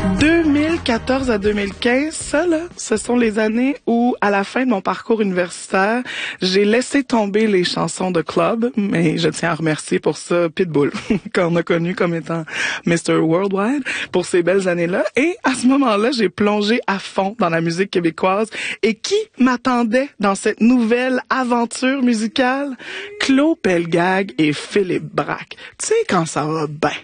2014 à 2015, ça là, ce sont les années où, à la fin de mon parcours universitaire, j'ai laissé tomber les chansons de club, mais je tiens à remercier pour ça Pitbull, qu'on a connu comme étant Mr. Worldwide, pour ces belles années-là. Et à ce moment-là, j'ai plongé à fond dans la musique québécoise. Et qui m'attendait dans cette nouvelle aventure musicale? Claude Pelgag et Philippe Braque. Tu sais, quand ça va bien.